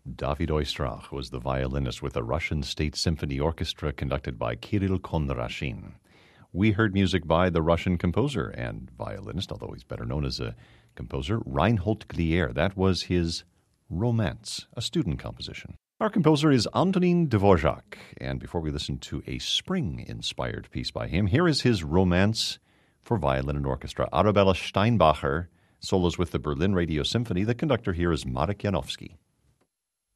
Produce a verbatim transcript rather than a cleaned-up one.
David Oistrakh was the violinist with the Russian State Symphony Orchestra conducted by Kirill Kondrashin. We heard music by the Russian composer and violinist, although he's better known as a composer, Reinhold Glier. That was his Romance, a student composition. Our composer is Antonin Dvorak, and before we listen to a spring-inspired piece by him, here is his Romance for violin and orchestra. Arabella Steinbacher solos with the Berlin Radio Symphony. The conductor here is Marek Janowski.